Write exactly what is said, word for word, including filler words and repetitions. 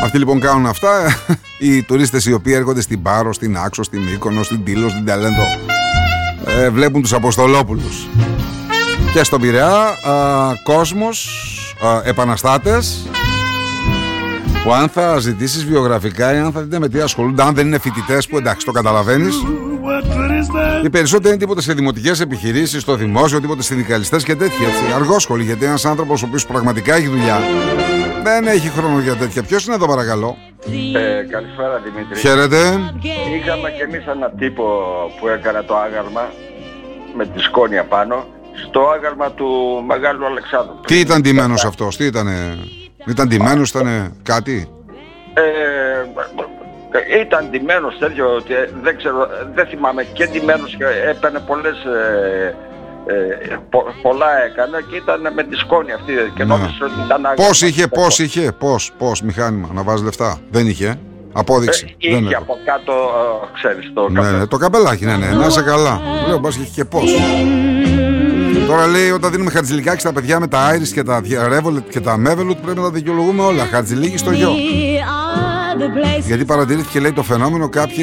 Αυτοί λοιπόν κάνουν αυτά. Οι τουρίστες οι οποίοι έρχονται στην Πάρο, στην Άξο, στην Μύκονο, στην Τήλο, στην Ταλέντο, ε, βλέπουν τους Αποστολόπουλους. Και στον Πειραιά α, κόσμος, α, επαναστάτες, που αν θα ζητήσεις βιογραφικά ή αν θα δείτε με τι ασχολούνται, αν δεν είναι φοιτητές, που εντάξει το καταλαβαίνεις, οι περισσότεροι είναι τίποτε σε δημοτικές επιχειρήσεις, στο δημόσιο, τίποτε συνδικαλιστές και τέτοια, έτσι, αργόσχολοι, γιατί ένας άνθρωπος ο οποίος πραγματικά έχει δουλειά δεν έχει χρόνο για τέτοια. Ποιος είναι εδώ παρακαλώ? Ε, καλησπέρα Δημήτρη. Χαίρετε. Είχαμε και εμείς ένα τύπο που έκανε το άγαλμα με τη σκόνια πάνω, στο άγαλμα του Μεγάλου Αλεξάνδρου. Τι ήταν ντυμένος αυτός, τι ήτανε? Ήταν ντυμένος, ήτανε κάτι? Ε, ήταν ντυμένος τέτοιο, δεν ξέρω, δεν θυμάμαι, και ντυμένος, έπαιρνε πολλές, ε, ε, πο, πολλά έκανε και ήταν με τη σκόνη αυτή και ναι. νόμιζε ότι ήταν άγαλμα. Πώς είχε, πώς είχε, πώς, πώς μηχάνημα να βάζει λεφτά? Δεν είχε, απόδειξη. Ε, είχε από κάτω, ε, ξέρεις, το ναι, καπέλο. ναι, το καπελάκι, ναι, ναι, να είσαι καλά. Λέω, μπας είχε και πώς. Τώρα λέει όταν δίνουμε χαρτζηλικάκι στα παιδιά με τα Iris και τα Revolut και τα Mevelut πρέπει να τα δικαιολογούμε όλα. Χαρτζηλίκι στο γιο. Γιατί παρατηρήθηκε λέει το φαινόμενο κάποιοι